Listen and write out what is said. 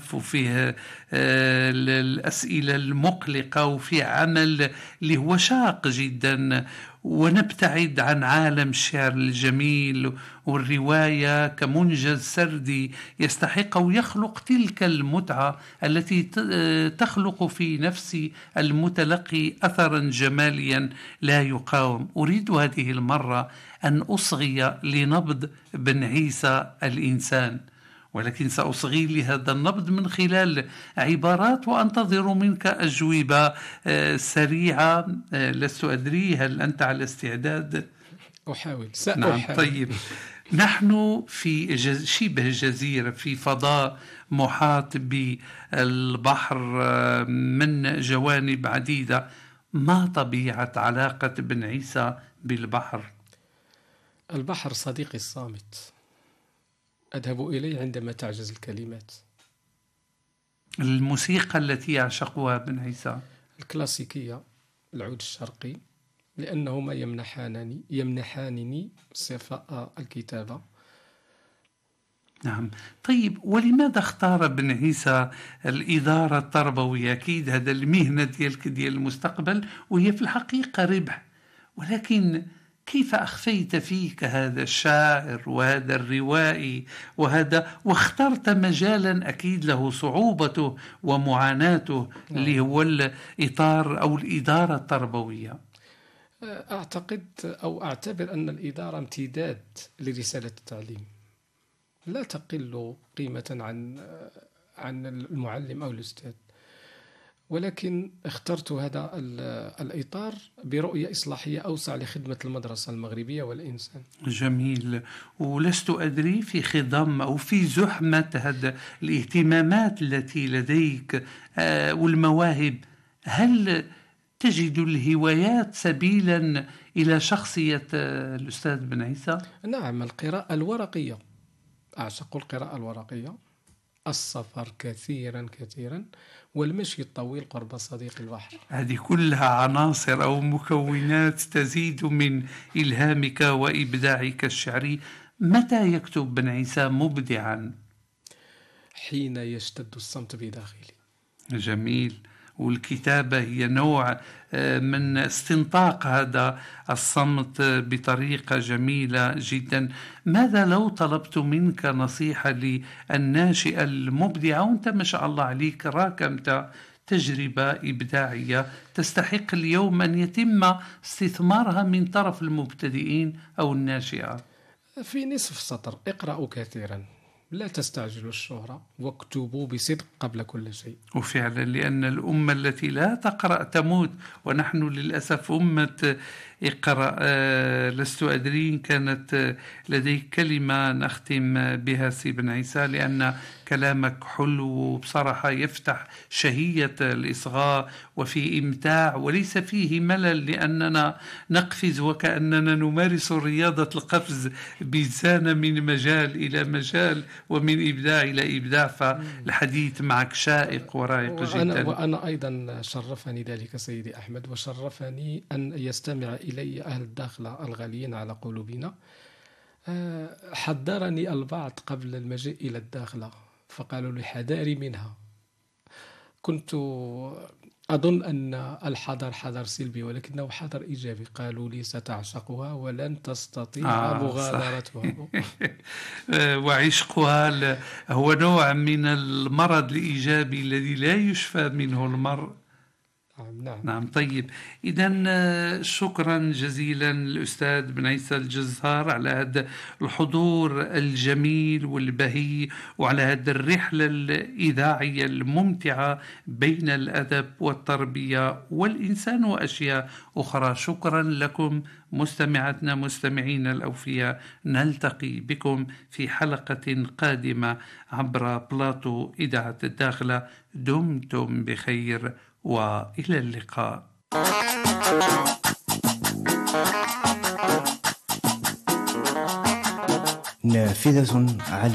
عنف، وفيه الأسئلة المقلقة، وفيه عمل اللي هو شاق جدا، ونبتعد عن عالم الشعر الجميل والرواية كمنجز سردي يستحق ويخلق تلك المتعة التي تخلق في نفس المتلقي أثرا جماليا لا يقاوم. أريد هذه المرة أن أصغي لنبض بن عيسى الإنسان، ولكن سأصغي لهذا النبض من خلال عبارات، وأنتظر منك أجوبة سريعة. لست أدري هل أنت على استعداد؟ أحاول. نعم. طيب، نحن في شبه جزيرة في فضاء محاط بالبحر من جوانب عديدة. ما طبيعة علاقة بن عيسى بالبحر؟ البحر صديقي الصامت، أذهب إليه عندما تعجز الكلمات. الموسيقى التي يعشقها بن عيسى الكلاسيكية، العود الشرقي، لأنهما يمنحانني صفاء الكتابة. نعم. طيب، ولماذا اختار بن عيسى الإدارة التربوية؟ أكيد هذا المهنة ديال المستقبل، وهي في الحقيقة ربح، ولكن كيف أخفيت فيك هذا الشاعر وهذا الروائي واخترت مجالا أكيد له صعوبته ومعاناته اللي هو الإطار أو الإدارة التربوية؟ أعتقد أو أعتبر أن الإدارة امتداد لرسالة التعليم، لا تقل قيمة عن المعلم أو الأستاذ، ولكن اخترت هذا الإطار برؤية إصلاحية أوسع لخدمة المدرسة المغربية والإنسان. جميل. ولست أدري في خضم أو في زحمة هذا الاهتمامات التي لديك والمواهب، هل تجد الهوايات سبيلا إلى شخصية الأستاذ بن عيسى؟ نعم، القراءة الورقية، أعشق القراءة الورقية، السفر كثيرا والمشي الطويل قرب صديق البحر. هذه كلها عناصر أو مكونات تزيد من إلهامك وإبداعك الشعري. متى يكتب بن عيسى مبدعا؟ حين يشتد الصمت بداخلي. جميل. والكتابة هي نوع من استنطاق هذا الصمت بطريقة جميلة جدا. ماذا لو طلبت منك نصيحة للناشئة المبدعة، وانت ما شاء الله عليك راكمت تجربة إبداعية تستحق اليوم أن يتم استثمارها من طرف المبتدئين أو الناشئة؟ في نصف سطر: اقرأوا كثيرا، لا تستعجلوا الشهرة، واكتبوا بصدق قبل كل شيء. وفعلا، لأن الأمة التي لا تقرأ تموت، ونحن للأسف أمة اقرأ. لست أدري إن كانت لديك كلمة نختم بها سي بن عيسى، لأن كلامك حلو وبصراحة يفتح شهية الإصغاء وفي إمتاع وليس فيه ملل، لأننا نقفز وكأننا نمارس رياضة القفز بزانة من مجال إلى مجال ومن إبداع إلى إبداع. فالحديث معك شائق ورائق جدا. وأنا أيضا شرفني ذلك سيدي أحمد، وشرفني أن يستمع إلي أهل الداخلة الغاليين على قلوبنا. حذرني البعض قبل المجيء إلى الداخلة فقالوا لي حذاري منها. كنت أظن أن الحذر حذر سلبي، ولكنه حذر إيجابي. قالوا لي ستعشقها ولن تستطيع مغادرتها. وعشقها هو نوع من المرض الإيجابي الذي لا يشفى منه المرء. نعم. طيب، إذن شكرا جزيلا الأستاذ بن عيسى الجزار على هذا الحضور الجميل والبهي، وعلى هذه الرحلة الإذاعية الممتعة بين الأدب والتربية والإنسان وأشياء أخرى. شكرا لكم مستمعتنا مستمعين الأوفياء. نلتقي بكم في حلقة قادمة عبر بلاطو إذاعة الداخلة. دمتم بخير وإلى اللقاء. نافذة على